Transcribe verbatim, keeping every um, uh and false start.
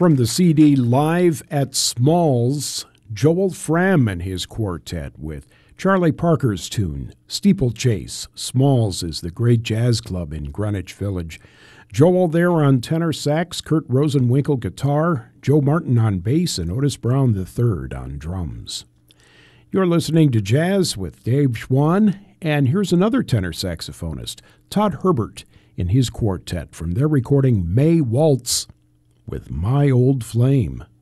From the C D Live at Smalls, Joel Fram and his quartet with Charlie Parker's tune, Steeplechase. Smalls is the great jazz club in Greenwich Village. Joel there on tenor sax, Kurt Rosenwinkel guitar, Joe Martin on bass, and Otis Brown the third on drums. You're listening to Jazz with Dave Schwann, and here's another tenor saxophonist, Todd Herbert, in his quartet from their recording May Waltz with My Old Flame.